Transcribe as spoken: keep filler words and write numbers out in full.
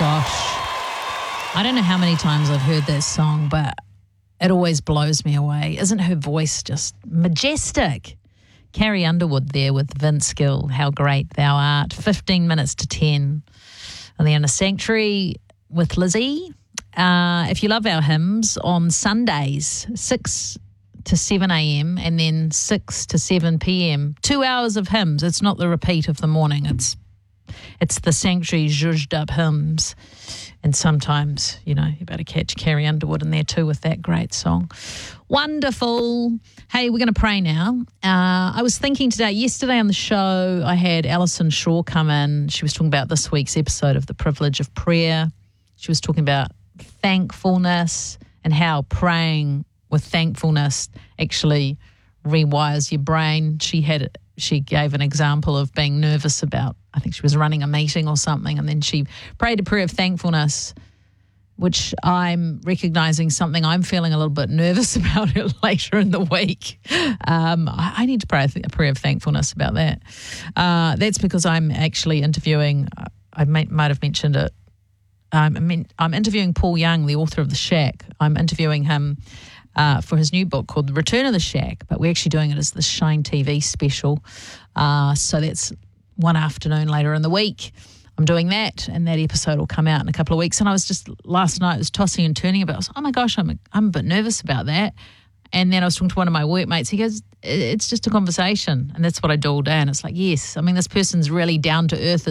gosh. I don't know how many times I've heard that song, but it always blows me away. Isn't her voice just majestic? Carrie Underwood there with Vince Gill, How Great Thou Art. fifteen minutes to ten. And then a Sanctuary with Lizzie. Uh, if you love our hymns, on Sundays, six to seven a.m. and then six to seven p.m. Two hours of hymns. It's not the repeat of the morning. It's it's the Sanctuary zhuzhed up hymns. And sometimes, you know, you better catch Carrie Underwood in there too with that great song. Wonderful. Hey, we're going to pray now. Uh, I was thinking today, yesterday on the show, I had Alison Shaw come in. She was talking about this week's episode of The Privilege of Prayer. She was talking about thankfulness and how praying with thankfulness actually rewires your brain. She had she gave an example of being nervous about, I think she was running a meeting or something, and then she prayed a prayer of thankfulness, which I'm recognising something I'm feeling a little bit nervous about it later in the week. Um, I, I need to pray a prayer of thankfulness about that. Uh, that's because I'm actually interviewing, I may, might have mentioned it, um, I mean, I'm interviewing Paul Young, the author of The Shack. I'm interviewing him Uh, for his new book called The Return of the Shack, but we're actually doing it as the Shine T V special. Uh, so that's one afternoon later in the week. I'm doing that, and that episode will come out in a couple of weeks. And I was just, last night, I was tossing and turning about, I was, oh my gosh, I'm a, I'm a bit nervous about that. And then I was talking to one of my workmates. He goes, it's just a conversation. And that's what I do all day. And it's like, yes, I mean, this person's really down to earth